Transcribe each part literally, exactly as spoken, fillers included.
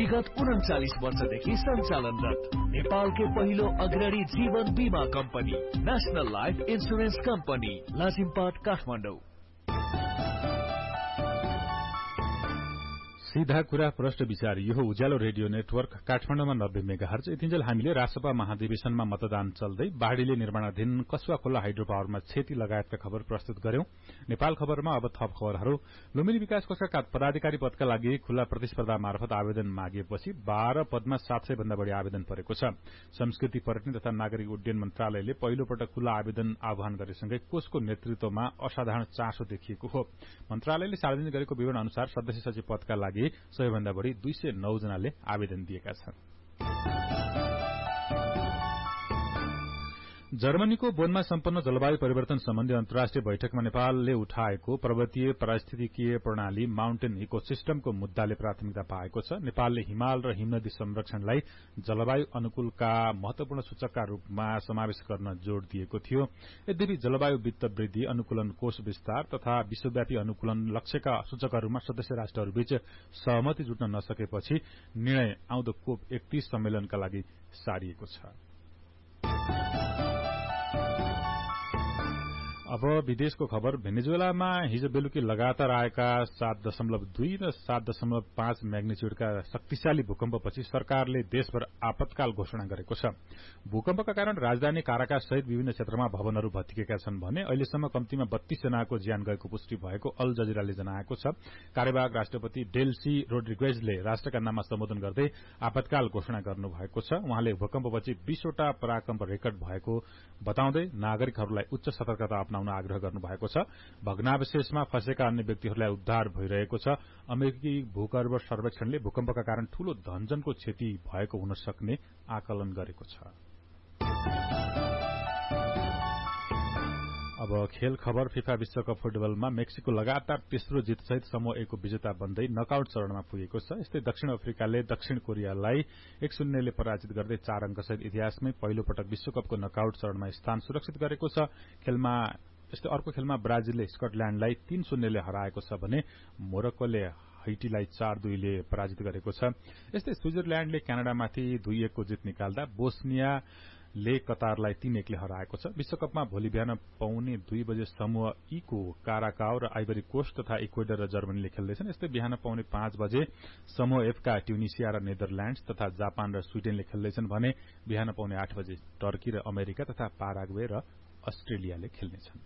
विगत उन्चालीस वर्षदेखि सञ्चालनरत नेपालकै पहिलो अग्रणी जीवन बीमा company national life insurance company Lazimpat Kathmandu. सीधा कुरा प्रश्न विचार यो उज्यालो रेडियो नेटवर्क काठमाडौँमा नब्बे मेगाहर्ज। यतिन्जेल हामीले राष्ट्रपा महाधिवेशनमा मतदान चल्दै बाढ़ीले निर्माणाधीन कसुवा खोला हाइड्रो पावरमा क्षति लगायतका खबर प्रस्तुत गर्यौं। नेपाल खबरमा अब थप खबरहरू। लुम्बिनी विकास कोषका पदाधिकारी पदका लागि खुल्ला प्रतिस्पर्धा मार्फत आवेदन मागिएपछि बाह्र पदमा सात सय भन्दा बढ़ी आवेदन परेको छ। संस्कृति पर्यटन तथा नागरिक उड्डयन मन्त्रालयले पहिलो पटक खुल्ला आवेदन आह्वान गरेसँगै कोषको नेतृत्वमा असाधारण चासो देखिएको हो। मन्त्रालयले सार्वजनिक गरेको विवरण अनुसार सदस्य सचिव पदका लागि सबैभन्दा बढ़ी दुई सय नौ जनाले आवेदन दिएका छन्। जर्मनीको बोनमा सम्पन्न जलवायु परिवर्तन सम्बन्धी अन्तर्राष्ट्रिय बैठकमा नेपालले उठाएको पर्वतीय पारिस्थितिकीय प्रणाली माउन्टेन इकोसिस्टमको मुद्दाले प्राथमिकता पाएको छ। नेपालले हिमाल र हिमनदी संरक्षणलाई जलवायु अनुकूलका महत्वपूर्ण सूचकका रूपमा समावेश गर्न जोड़ दिएको थियो। यद्यपि जलवायु वित्त वृद्धि अनुकूलन कोष विस्तार तथा विश्वव्यापी अनुकूलन लक्ष्यका सूचकहरूमा सदस्य राष्ट्रहरूबीच सहमति जुट्न नसकेपछि निर्णय आउँदो कोप एकतीस सम्मेलनका लागि सारिएको छ। अब विदेशको खबर। भेनेजुएलामा हिजो बेलुकी लगातार आएका सात दशमलव दुई र सात दशमलव पाँच म्याग्निच्युडका शक्तिशाली भूकम्पपछि सरकारले देशभर आपतकाल घोषणा गरेको छ। भूकम्पका कारण राजधानी काराकास सहित विभिन्न क्षेत्रमा भवनहरू भत्किएका छन् भने अहिलेसम्म कम्तीमा बत्तीस जनाको ज्यान गएको पुष्टि भएको अल जजिराले जनाएको छ। कार्यवाहक राष्ट्रपति डेल्सी रोड्रिगेजले राष्ट्रका नाममा सम्बोधन गर्दै आपतकाल घोषणा गर्नुभएको छ। उहाँले भूकम्पपछि बीसवटा पराकम्प रेकर्ड भएको बताउँदै नागरिकहरूलाई उच्च सतर्कता अपनाउन आग्रह गर्नुभएको छ। भग्नावशेषमा फँसेका अन्य व्यक्तिहरूलाई उद्धार भइरहेको छ। अमेरिकी भूगर्भ सर्वेक्षणले भूकम्पका कारण ठूलो धनजनको क्षति भएको हुन सक्ने आकलन गरेको छ। अब खेल खबर। फिफा विश्वकप फुटबलमा मेक्सिको लगातार तेस्रो जितसहित समूह एकको विजेता बन्दै नकआउट चरणमा पुगेको छ। यस्तै दक्षिण अफ्रिकाले दक्षिण कोरियालाई एक शून्यले पराजित गर्दै चार अंकसहित इतिहासमै पहिलो पटक विश्वकपको नकआउट चरणमा स्थान सुरक्षित गरेको छ। खेलमा यस्तै अर्को खेलमा ब्राजिलले स्कटल्याण्डलाई तीन शून्यले हराएको छ भने मोरक्कोले हैटीलाई चार दुईले पराजित गरेको छ। यस्तै स्विजरल्याण्डले क्यानाडामाथि दुई एकको जित निकाल्दा बोस्निया ले कतारलाई तीन एकले हराएको छ। विश्वकपमा भोलि बिहान पाउने दुई बजे समूह ई को काराकाओ र आइभरी कोस्ट तथा इक्वेडर र जर्मनीले खेल्दैछन्। यस्तै बिहान पाउने पाँच बजे समूह एफ का ट्युनिसिया र नेदरल्याण्ड्स तथा जापान र स्वीडेनले खेल्दैछन् भने बिहान पाउने आठ बजे टर्की र अमेरिका तथा पाराग्वे र अस्ट्रेलियाले खेल्नेछन्।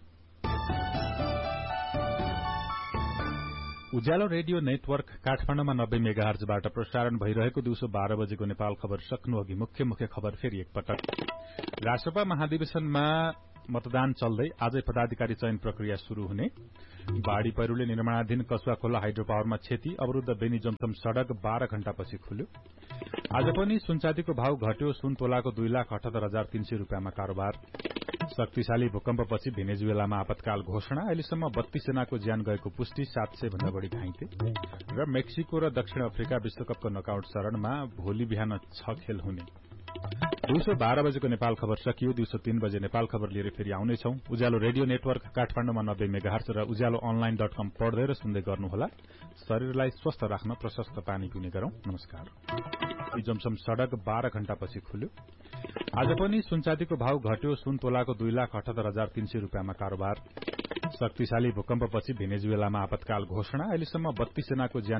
उज्यालो रेडियो नेटवर्क काठमाडौँमा नब्बे मेगाहर्जबाट प्रसारण भइरहेको दिउँसो बाह्र बजेको नेपाल खबर सक्नु अघि मुख्य मुख्य खबर फेरि एकपटक। राष्ट्रपा महाधिवेशनमा मतदान चल्दै आजै पदाधिकारी चयन प्रक्रिया शुरू हुने। बाढ़ी पहिरोले निर्माणाधीन कसुवा खोला हाइड्रो पावरमा क्षति। अवरूद्ध बेनी जमसम सड़क बाह्र घण्टापछि खुल्यो। आज पनि सुनचाँदीको भाव घट्यो। सुन तोलाको दुई लाख अठहत्तर हजार तीन सय रूपियाँमा कारोबार। शक्तिशाली भूकम्पपछि भेनेजुएलामा आपतकाल घोषणा। अहिलेसम्म बत्तीस जनाको ज्यान गएको पुष्टि। सात सय भन्दा बढ़ी घाइते। र मेक्सिको र दक्षिण अफ्रिका विश्वकपको नकआउट चरणमा भोलि बिहान छ खेल हुने। दिउँसो बाह्र बजेको नेपाल खबर सकियो। दिउँसो तीन बजे नेपाल खबर लिएर फेरि आउनेछौं। उज्यालो रेडियो नेटवर्क काठमाडौँमा नब्बे मेगाहर्ज र उज्यालो अनलाइन डट कम पढ्दै र सुन्दै गर्नुहोला। शरीरलाई स्वस्थ राख्न प्रशस्त पानी पिउने गरौं। नमस्कार। जमसम सड़क बाह्र घण्टापछि खुल्यो। आज पनि सुनचाँदीको भाव घट्यो। सुन तोलाको दुई लाख अठहत्तर हजार तीन सय रूपियाँमा कारोबार। शक्तिशाली भूकम्पपछि भेनेजुएलामा आपतकाल घोषणा। अहिलेसम्म बत्तीस जनाको ज्यान